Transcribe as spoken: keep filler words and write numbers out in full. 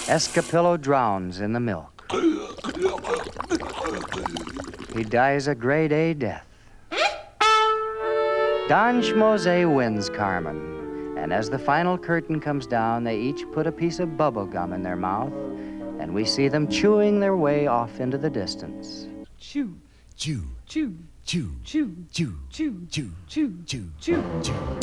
Escapillo drowns in the milk. He dies a grade A death. Don Schmose wins Carmen, and as the final curtain comes down, they each put a piece of bubble gum in their mouth, and we see them chewing their way off into the distance. Chew, Chew, chew, chew, chew, chew, chew, chew, chew, chew, chew, chew. chew.